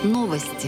Новости.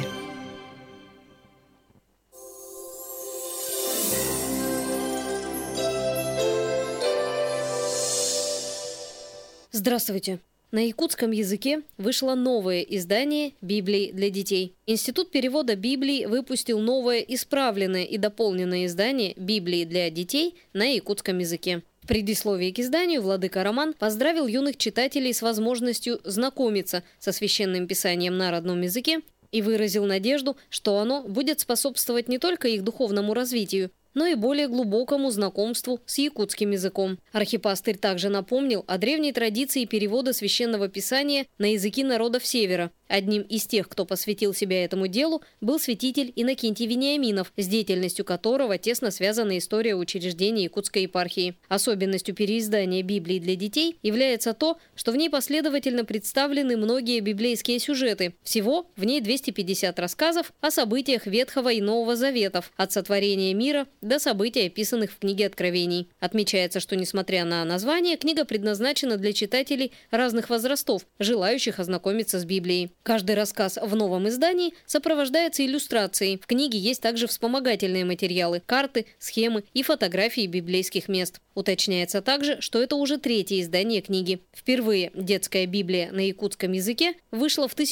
Здравствуйте! На якутском языке вышло новое издание Библии для детей. Институт перевода Библии выпустил новое исправленное и дополненное издание Библии для детей на якутском языке. В предисловии к изданию владыка Роман поздравил юных читателей с возможностью знакомиться со священным писанием на родном языке и выразил надежду, что оно будет способствовать не только их духовному развитию, но и более глубокому знакомству с якутским языком. Архипастырь также напомнил о древней традиции перевода священного писания на языки народов Севера. Одним из тех, кто посвятил себя этому делу, был святитель Иннокентий Вениаминов, с деятельностью которого тесно связана история учреждения Якутской епархии. Особенностью переиздания Библии для детей является то, что в ней последовательно представлены многие библейские сюжеты. Всего в ней 250 рассказов о событиях Ветхого и Нового Заветов, от сотворения мира до событий, описанных в книге Откровений. Отмечается, что, несмотря на название, книга предназначена для читателей разных возрастов, желающих ознакомиться с Библией. Каждый рассказ в новом издании сопровождается иллюстрацией. В книге есть также вспомогательные материалы, карты, схемы и фотографии библейских мест. Уточняется также, что это уже третье издание книги. Впервые детская Библия на якутском языке вышла в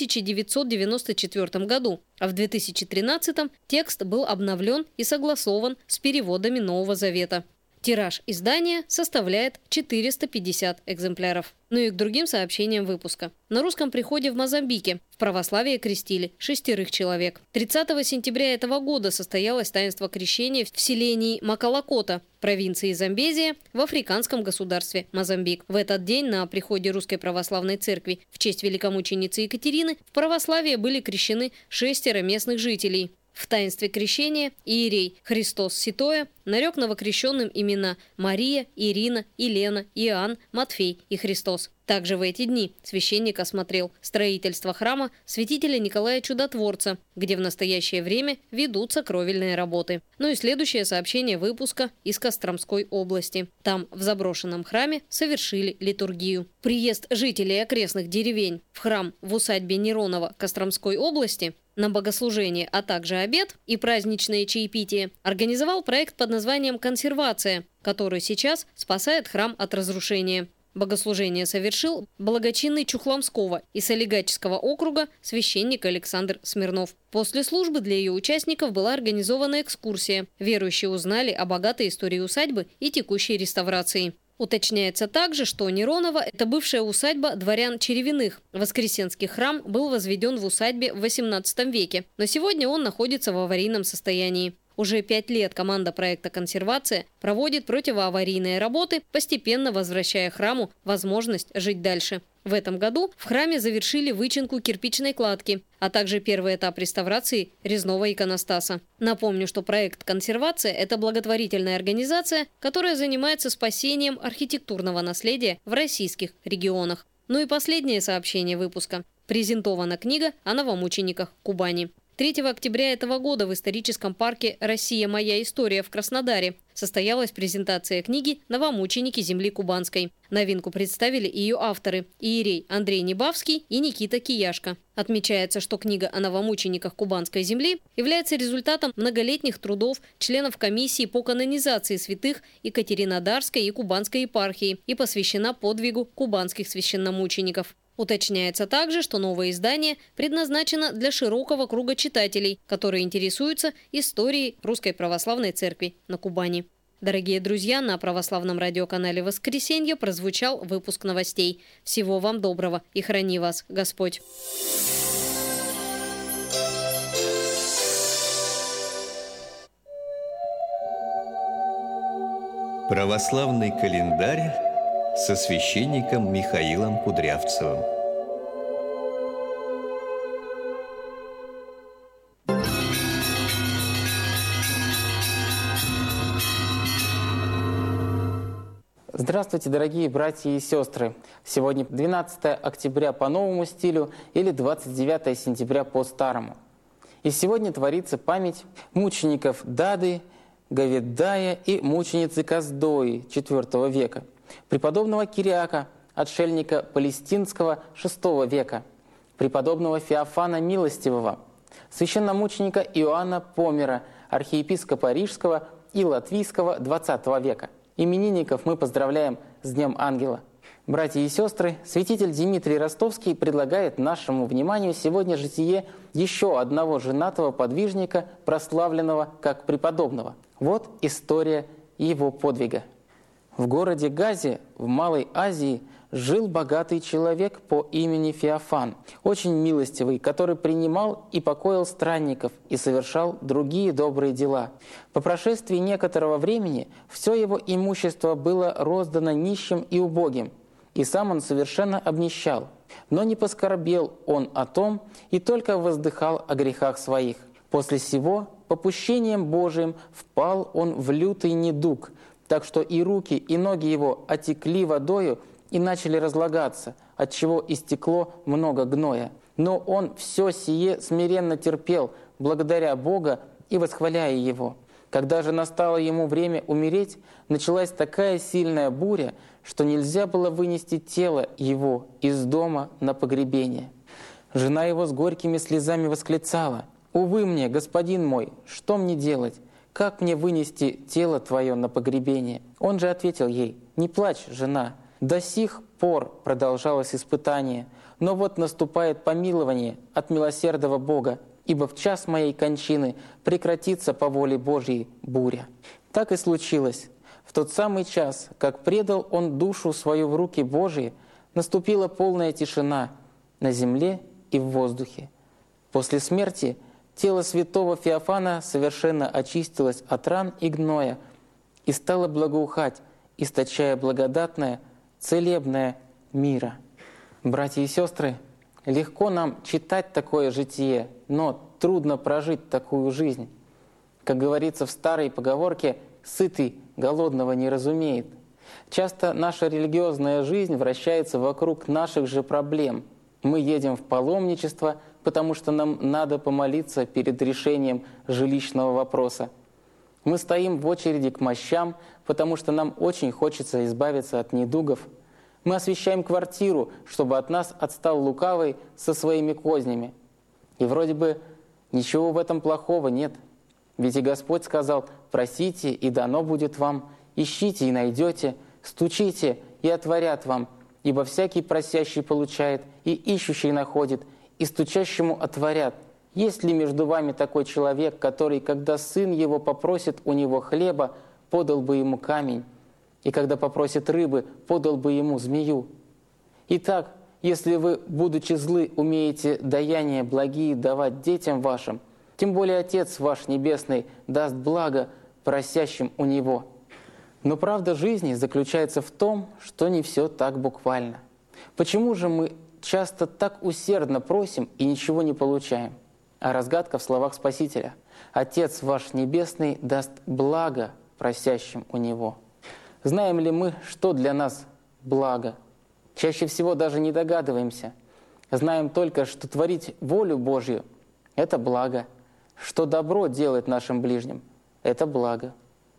1994 году, а в 2013 текст был обновлен и согласован с переводами Нового Завета. Тираж издания составляет 450 экземпляров. Ну и к другим сообщениям выпуска. На русском приходе в Мозамбике в православие крестили 6 человек. 30 сентября этого года состоялось таинство крещения в селении Макалакота, провинции Замбезия, в африканском государстве Мозамбик. В этот день на приходе Русской Православной Церкви в честь великомученицы Екатерины в православие были крещены 6 местных жителей. В таинстве крещения иерей Христос Ситоя нарек новокрещенным имена Мария, Ирина, Елена, Иоанн, Матфей и Христос. Также в эти дни священник осмотрел строительство храма святителя Николая Чудотворца, где в настоящее время ведутся кровельные работы. Ну и следующее сообщение выпуска из Костромской области. Там, в заброшенном храме, совершили литургию. Приезд жителей окрестных деревень в храм в усадьбе Неронова Костромской области на богослужение, а также обед и праздничное чаепитие организовал проект под названием «Консервация», который сейчас спасает храм от разрушения. Богослужение совершил благочинный Чухломского и Солигачского округа священник Александр Смирнов. После службы для ее участников была организована экскурсия. Верующие узнали о богатой истории усадьбы и текущей реставрации. Уточняется также, что Неронова – это бывшая усадьба дворян Черевиных. Воскресенский храм был возведен в усадьбе в XVIII веке, но сегодня он находится в аварийном состоянии. Уже 5 лет команда проекта «Консервация» проводит противоаварийные работы, постепенно возвращая храму возможность жить дальше. В этом году в храме завершили вычинку кирпичной кладки, а также первый этап реставрации резного иконостаса. Напомню, что проект «Консервация» – это благотворительная организация, которая занимается спасением архитектурного наследия в российских регионах. Ну и последнее сообщение выпуска. Презентована книга о новомучениках Кубани. 3 октября этого года в историческом парке «Россия. Моя история» в Краснодаре состоялась презентация книги «Новомученики земли Кубанской». Новинку представили ее авторы – иерей Андрей Небавский и Никита Кияшко. Отмечается, что книга о новомучениках Кубанской земли является результатом многолетних трудов членов комиссии по канонизации святых Екатеринодарской и Кубанской епархии и посвящена подвигу кубанских священномучеников. Уточняется также, что новое издание предназначено для широкого круга читателей, которые интересуются историей Русской Православной Церкви на Кубани. Дорогие друзья, на православном радиоканале «Воскресенье» прозвучал выпуск новостей. Всего вам доброго и храни вас Господь! Православный календарь со священником Михаилом Кудрявцевым. Здравствуйте, дорогие братья и сестры! Сегодня 12 октября по новому стилю или 29 сентября по старому. И сегодня творится память мучеников Дады, Говеддая и мученицы Каздои IV века, преподобного Кириака, отшельника палестинского VI века, преподобного Феофана Милостивого, священномученика Иоанна Помера, архиепископа Рижского и Латвийского XX века. Именинников мы поздравляем с Днем Ангела. Братья и сестры, святитель Дмитрий Ростовский предлагает нашему вниманию сегодня житие еще одного женатого подвижника, прославленного как преподобного. Вот история его подвига. В городе Газе в Малой Азии жил богатый человек по имени Феофан, очень милостивый, который принимал и покоил странников и совершал другие добрые дела. По прошествии некоторого времени все его имущество было роздано нищим и убогим, и сам он совершенно обнищал. Но не поскорбел он о том и только воздыхал о грехах своих. После сего, попущением Божиим, впал он в лютый недуг, так что и руки, и ноги его отекли водою и начали разлагаться, отчего истекло много гноя. Но он все сие смиренно терпел, благодаря Бога и восхваляя Его. Когда же настало ему время умереть, началась такая сильная буря, что нельзя было вынести тело его из дома на погребение. Жена его с горькими слезами восклицала: «Увы мне, господин мой, что мне делать? Как мне вынести тело твое на погребение?» Он же ответил ей: «Не плачь, жена, до сих пор продолжалось испытание, но вот наступает помилование от милосердного Бога, ибо в час моей кончины прекратится по воле Божьей буря». Так и случилось. В тот самый час, как предал он душу свою в руки Божьи, наступила полная тишина на земле и в воздухе. После смерти тело святого Феофана совершенно очистилось от ран и гноя и стало благоухать, источая благодатное, целебное мира. Братья и сестры, легко нам читать такое житие, но трудно прожить такую жизнь. Как говорится в старой поговорке, «сытый голодного не разумеет». Часто наша религиозная жизнь вращается вокруг наших же проблем. Мы едем в паломничество, потому что нам надо помолиться перед решением жилищного вопроса. Мы стоим в очереди к мощам, потому что нам очень хочется избавиться от недугов. Мы освящаем квартиру, чтобы от нас отстал лукавый со своими кознями. И вроде бы ничего в этом плохого нет. Ведь и Господь сказал: «Просите, и дано будет вам, ищите, и найдете, стучите, и отворят вам, ибо всякий просящий получает, и ищущий находит, и стучащему отворят. Есть ли между вами такой человек, который, когда сын его попросит у него хлеба, подал бы ему камень, и когда попросит рыбы, подал бы ему змею? Итак, если вы, будучи злы, умеете даяния благие давать детям вашим, тем более Отец ваш Небесный даст благо просящим у Него». Но правда жизни заключается в том, что не все так буквально. Почему же мы часто так усердно просим и ничего не получаем? А разгадка в словах Спасителя: «Отец ваш Небесный даст благо просящим у Него». Знаем ли мы, что для нас благо? Чаще всего даже не догадываемся. Знаем только, что творить волю Божью — это благо, что добро делает нашим ближним — это благо.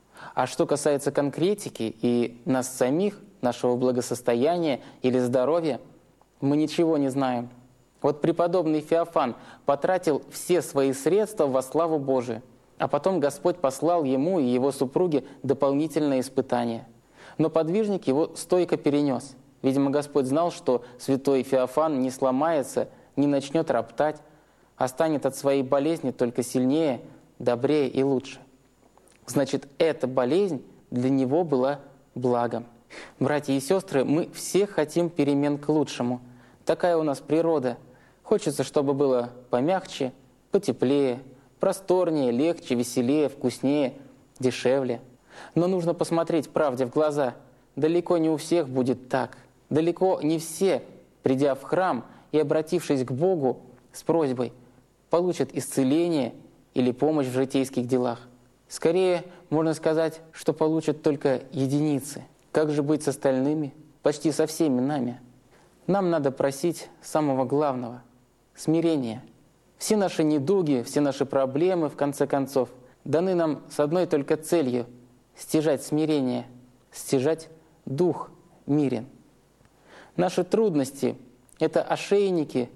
А что касается конкретики и нас самих, нашего благосостояния или здоровья, мы ничего не знаем. Вот преподобный Феофан потратил все свои средства во славу Божию, а потом Господь послал ему и его супруге дополнительные испытания. Но подвижник его стойко перенес. Видимо, Господь знал, что святой Феофан не сломается, не начнет роптать, а станет от своей болезни только сильнее, добрее и лучше. Значит, эта болезнь для него была благом. Братья и сестры, мы все хотим перемен к лучшему. Такая у нас природа. Хочется, чтобы было помягче, потеплее, просторнее, легче, веселее, вкуснее, дешевле. Но нужно посмотреть правде в глаза. Далеко не у всех будет так. Далеко не все, придя в храм и обратившись к Богу с просьбой, получат исцеление или помощь в житейских делах. Скорее, можно сказать, что получат только единицы. Как же быть с остальными? Почти со всеми нами. Нам надо просить самого главного — смирения. Все наши недуги, все наши проблемы, в конце концов, даны нам с одной только целью — стяжать смирение, стяжать дух мирен. Наши трудности — это ошейники,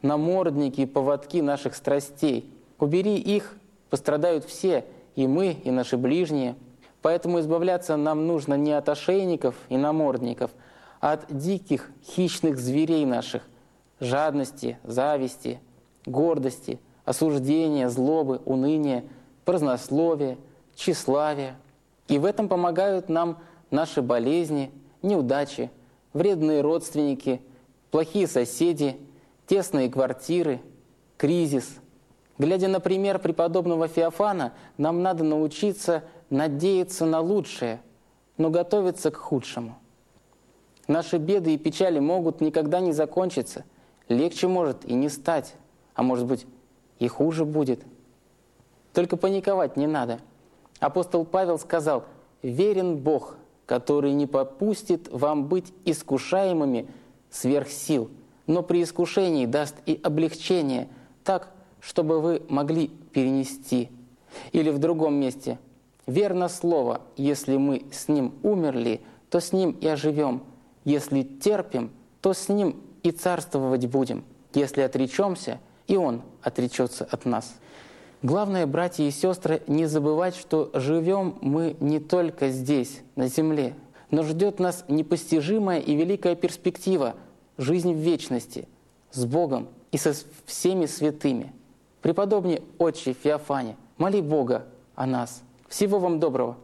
намордники и поводки наших страстей. Убери их, пострадают все, и мы, и наши ближние. Поэтому избавляться нам нужно не от ошейников и намордников, а от диких, хищных зверей наших, жадности, зависти, гордости, осуждения, злобы, уныния, празднословия, тщеславия. И в этом помогают нам наши болезни, неудачи, вредные родственники, плохие соседи, тесные квартиры, кризис. Глядя на пример преподобного Феофана, нам надо научиться надеяться на лучшее, но готовиться к худшему. Наши беды и печали могут никогда не закончиться, легче может и не стать, а может быть и хуже будет. Только паниковать не надо. Апостол Павел сказал: «Верен Бог, который не попустит вам быть искушаемыми сверх сил, но при искушении даст и облегчение, так, чтобы вы могли перенести». Или в другом месте: «Верно слово, если мы с Ним умерли, то с Ним и оживем. Если терпим, то с Ним и царствовать будем. Если отречемся, и Он отречется от нас». Главное, братья и сестры, не забывать, что живем мы не только здесь, на земле, но ждет нас непостижимая и великая перспектива — жизнь в вечности, с Богом и со всеми святыми. Преподобный отче Феофане, моли Бога о нас. Всего вам доброго!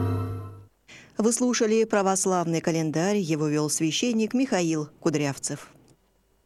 Вы слушали православный календарь, его вел священник Михаил Кудрявцев.